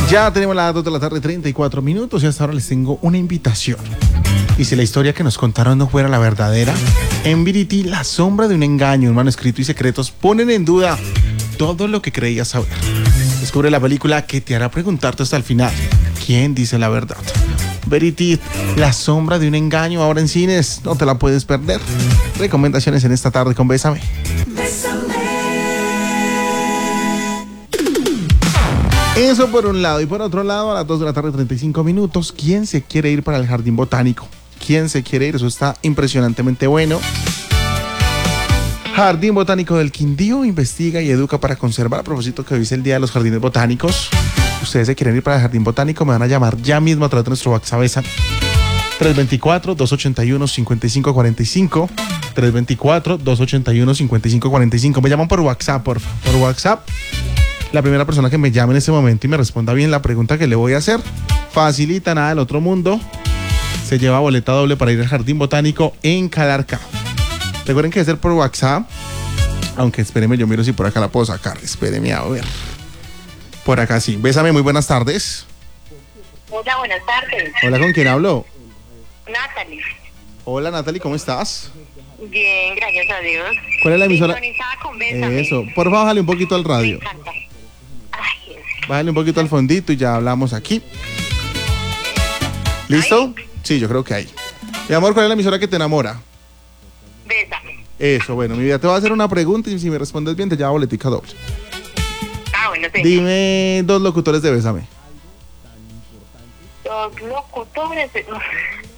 Ya tenemos las 2 de la tarde, 34 minutos, y hasta ahora les tengo una invitación. Y si la historia que nos contaron no fuera la verdadera, en Verity, la sombra de un engaño, un manuscrito y secretos ponen en duda todo lo que creías saber. Descubre la película que te hará preguntarte hasta el final, ¿quién dice la verdad? Verity, la sombra de un engaño, ahora en cines, no te la puedes perder. Recomendaciones en esta tarde con Bésame. Eso por un lado. Y por otro lado, a las 2 de la tarde, 35 minutos, ¿quién se quiere ir para el Jardín Botánico? ¿Quién se quiere ir? Eso está impresionantemente bueno. Jardín Botánico del Quindío investiga y educa para conservar. A propósito que hoy es el Día de los Jardines Botánicos. Ustedes se quieren ir para el Jardín Botánico, me van a llamar ya mismo a través de nuestro WhatsApp 324-281-5545. 324-281-5545. Me llaman por WhatsApp, por WhatsApp. La primera persona que me llame en este momento y me responda bien la pregunta que le voy a hacer, facilita, nada del otro mundo, se lleva boleta doble para ir al Jardín Botánico en Calarcá. Recuerden que es por WhatsApp, aunque espéreme, yo miro si por acá la puedo sacar. Espéreme a ver. Por acá sí. Bésame, muy buenas tardes. Hola, buenas tardes. Hola, ¿con quién hablo? Natalie. Hola, Natalie, ¿cómo estás? Bien, gracias a Dios. ¿Cuál es la emisora? Sintonizada con Bésame. Eso, por favor, bájale un poquito al Me radio. encanta. Ay, Bájale un poquito al fondito y ya hablamos aquí. ¿Listo? Sí, yo creo que ahí. Mi amor, ¿cuál es la emisora que te enamora? Bésame. Eso, bueno, mi vida, te voy a hacer una pregunta y si me respondes bien te lleva boletica doble. Bueno, sí. Dime 2 locutores de Bésame. Los locutores.